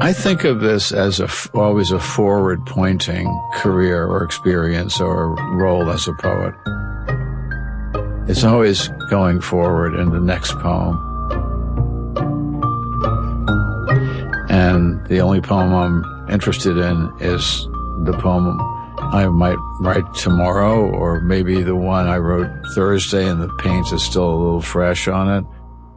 I think of this as always a forward-pointing career or experience or role as a poet. It's always going forward in the next poem. And the only poem I'm interested in is the poem I might write tomorrow, or maybe the one I wrote Thursday and the paint is still a little fresh on it.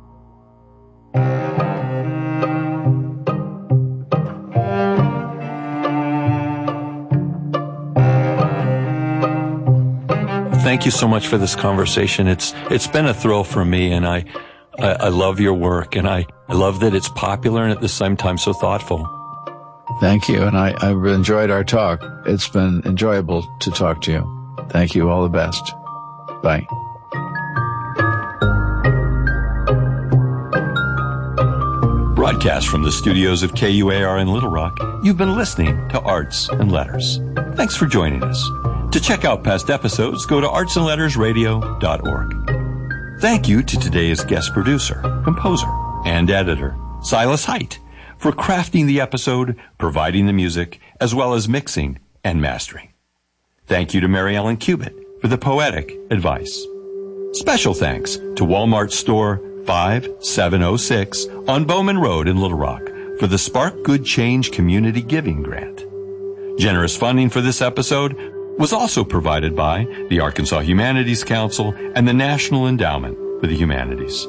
Thank you so much for this conversation. It's been a thrill for me, and I love your work, and I love that it's popular and at the same time so thoughtful. Thank you, and I've enjoyed our talk. It's been enjoyable to talk to you. Thank you. All the best. Bye. Broadcast from the studios of KUAR in Little Rock, you've been listening to Arts and Letters. Thanks for joining us. To check out past episodes, go to artsandlettersradio.org. Thank you to today's guest producer, composer, and editor, Silas Height, for crafting the episode, providing the music, as well as mixing and mastering. Thank you to Mary Ellen Cubitt for the poetic advice. Special thanks to Walmart Store 5706 on Bowman Road in Little Rock for the Spark Good Change Community Giving Grant. Generous funding for this episode was also provided by the Arkansas Humanities Council and the National Endowment for the Humanities.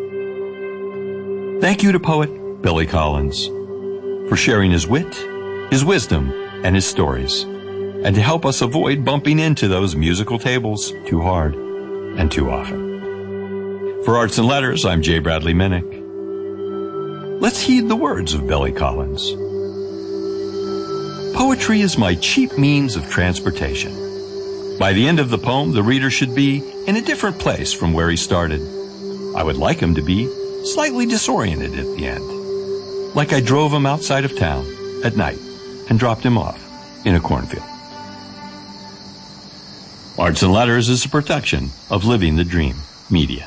Thank you to poet Billy Collins for sharing his wit, his wisdom, and his stories, and to help us avoid bumping into those musical tables too hard and too often. For Arts and Letters, I'm J. Bradley Minnick. Let's heed the words of Billy Collins. Poetry is my cheap means of transportation. By the end of the poem, the reader should be in a different place from where he started. I would like him to be slightly disoriented at the end, like I drove him outside of town at night and dropped him off in a cornfield. Arts and Letters is a production of Living the Dream Media.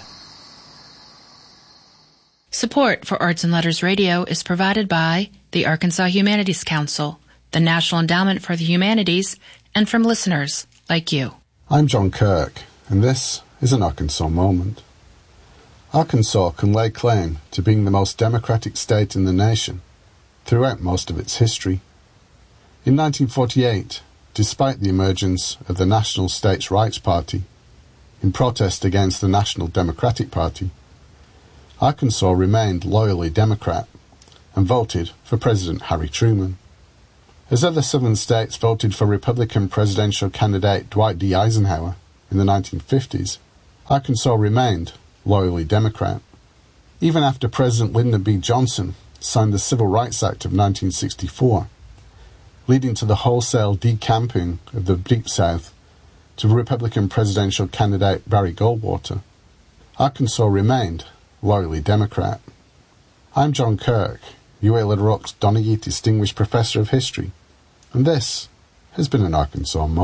Support for Arts and Letters Radio is provided by the Arkansas Humanities Council, the National Endowment for the Humanities, and from listeners like you. I'm John Kirk, and this is an Arkansas Moment. Arkansas can lay claim to being the most democratic state in the nation throughout most of its history. In 1948, despite the emergence of the National States' Rights Party in protest against the National Democratic Party, Arkansas remained loyally Democrat and voted for President Harry Truman. As other southern states voted for Republican presidential candidate Dwight D. Eisenhower in the 1950s, Arkansas remained loyally Democrat. Even after President Lyndon B. Johnson signed the Civil Rights Act of 1964, leading to the wholesale decamping of the Deep South to Republican presidential candidate Barry Goldwater, Arkansas remained loyally Democrat. I'm John Kirk, UA Little Rock's Donaghy Distinguished Professor of History, and this has been an Arkansas Moment.